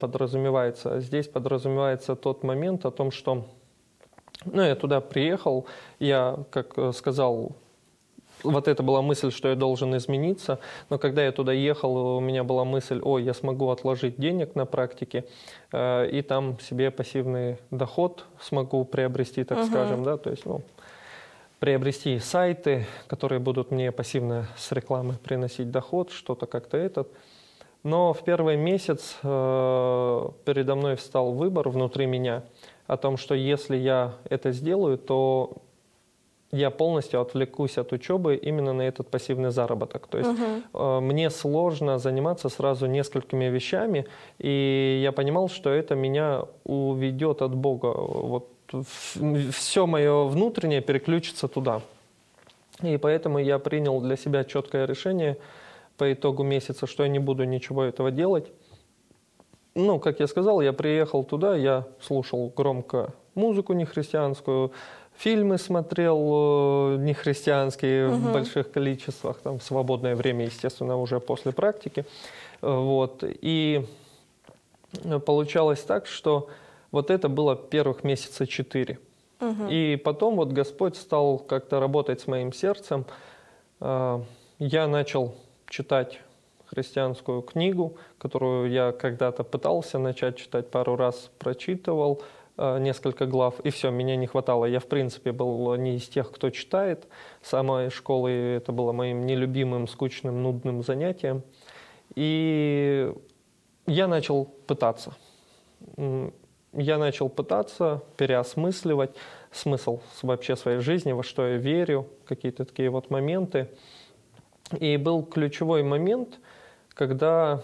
подразумевается? Здесь подразумевается тот момент о том, что я туда приехал, я, как сказал, вот это была мысль, что я должен измениться, но когда я туда ехал, у меня была мысль, я смогу отложить денег на практике, и там себе пассивный доход смогу приобрести, так скажем, да, то есть, приобрести сайты, которые будут мне пассивно с рекламы приносить доход, что-то как-то этот. Но в первый месяц передо мной встал выбор внутри меня о том, что если я это сделаю, то я полностью отвлекусь от учебы именно на этот пассивный заработок. То есть мне сложно заниматься сразу несколькими вещами, и я понимал, что это меня уведет от Бога. Вот все мое внутреннее переключится туда. И поэтому я принял для себя четкое решение по итогу месяца, что я не буду ничего этого делать. Как я сказал, я приехал туда, я слушал громко музыку нехристианскую, фильмы смотрел нехристианские в больших количествах, там, в свободное время, естественно, уже после практики. И получалось так, что вот это было первых месяца 4. И потом Господь стал как-то работать с моим сердцем. Я начал читать христианскую книгу, которую я когда-то пытался начать читать, пару раз прочитывал, несколько глав, и все, меня не хватало. Я, в принципе, был не из тех, кто читает. Самой школы это было моим нелюбимым, скучным, нудным занятием. И я начал пытаться. Я начал пытаться переосмысливать смысл вообще своей жизни, во что я верю, какие-то такие моменты. И был ключевой момент, когда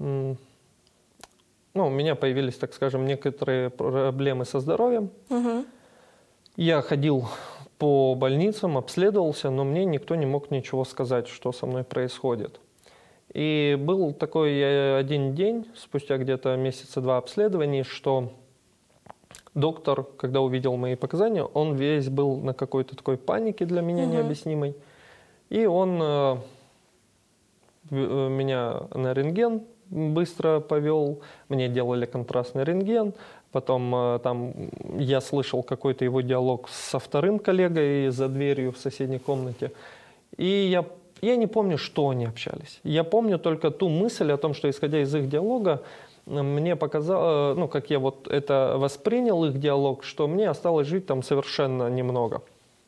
у меня появились, так скажем, некоторые проблемы со здоровьем. Я ходил по больницам, обследовался, но мне никто не мог ничего сказать, что со мной происходит. И был такой один день, спустя где-то месяца 2 обследований, что доктор, когда увидел мои показания, он весь был на какой-то такой панике для меня необъяснимой. И он меня на рентген быстро повел, мне делали контрастный рентген, потом там я слышал какой-то его диалог со вторым коллегой за дверью в соседней комнате, и я не помню, что они общались. Я помню только ту мысль о том, что, исходя из их диалога, мне показалось, как я это воспринял, их диалог, что мне осталось жить там совершенно немного.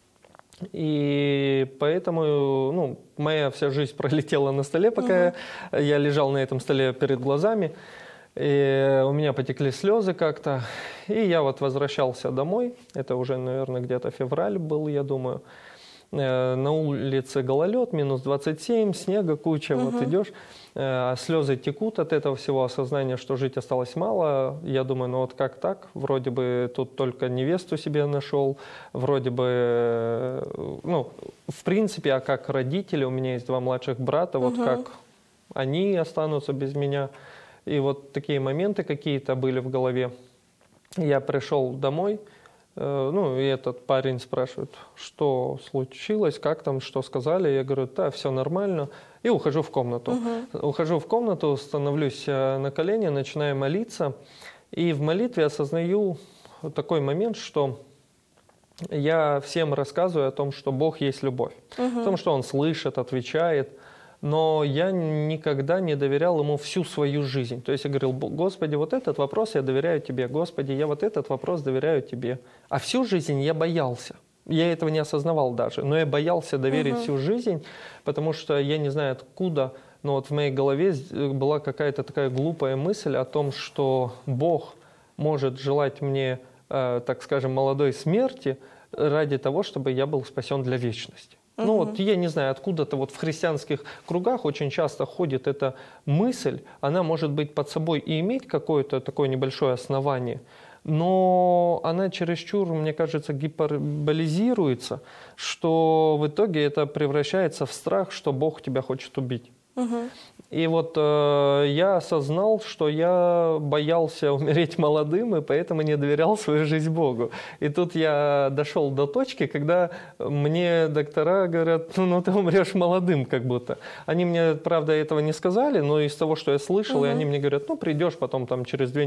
И поэтому моя вся жизнь пролетела на столе, пока я лежал на этом столе перед глазами. И у меня потекли слезы как-то. И я возвращался домой. Это уже, наверное, где-то февраль был, я думаю. На улице гололед, минус 27, снега куча. Идешь, слезы текут от этого всего, осознания, что жить осталось мало. Я думаю, как так? Вроде бы тут только невесту себе нашел. Вроде бы, в принципе, а как родители, у меня есть 2 младших брата, как они останутся без меня. И такие моменты какие-то были в голове. Я пришел домой. И этот парень спрашивает, что случилось, как там, что сказали. Я говорю, да, все нормально. И ухожу в комнату. Ухожу в комнату, становлюсь на колени, начинаю молиться. И в молитве осознаю такой момент, что я всем рассказываю о том, что Бог есть любовь. О том, что Он слышит, отвечает. Но я никогда не доверял Ему всю свою жизнь. То есть я говорил, Господи, этот вопрос я доверяю Тебе. Господи, я этот вопрос доверяю Тебе. А всю жизнь я боялся. Я этого не осознавал даже. Но я боялся доверить всю жизнь, потому что я не знаю откуда, но в моей голове была какая-то такая глупая мысль о том, что Бог может желать мне, так скажем, молодой смерти ради того, чтобы я был спасен для вечности. Я не знаю, откуда-то в христианских кругах очень часто ходит эта мысль, она может быть под собой и иметь какое-то такое небольшое основание, но она чересчур, мне кажется, гиперболизируется, что в итоге это превращается в страх, что Бог тебя хочет убить. И вот я осознал, что я боялся умереть молодым, и поэтому не доверял свою жизнь Богу. И тут я дошел до точки, когда мне доктора говорят, ну ты умрешь молодым как будто. Они мне, правда, этого не сказали, но из того, что я слышал, и они мне говорят, ну придешь потом там через 2